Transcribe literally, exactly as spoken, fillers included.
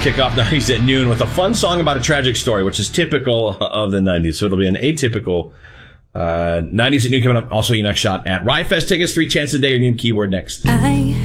kick off nineties at noon with a fun song about a tragic story, which is typical of the nineties. So it'll be an atypical uh, nineties at noon coming up. Also, your next shot at Riot Fest tickets. Three chances a day. Your new keyword next. I